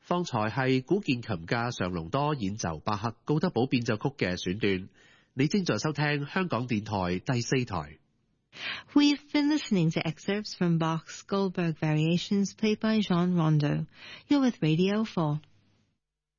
方才係古鍵琴家常龍多演奏巴赫高德堡變奏曲嘅選段。你正在收聽香港電台第4台。 We've been listening to excerpts from Bach's Goldberg Variations played by Jean Rondeau. You're with Radio 4.